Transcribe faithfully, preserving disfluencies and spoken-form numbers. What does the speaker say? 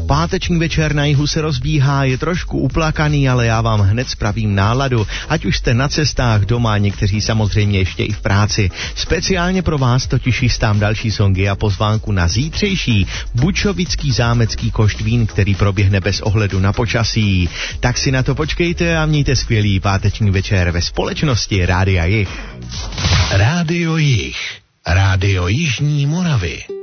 Páteční večer na jihu se rozbíhá, je trošku uplakaný, ale já vám hned spravím náladu. Ať už jste na cestách, doma, někteří samozřejmě ještě i v práci. Speciálně pro vás totiž chystám další songy a pozvánku na zítřejší Bučovický zámecký koštvín, který proběhne bez ohledu na počasí. Tak si na to počkejte a mějte skvělý páteční večer ve společnosti Rádia Jih. Rádio Jih. Rádio Jižní Moravy.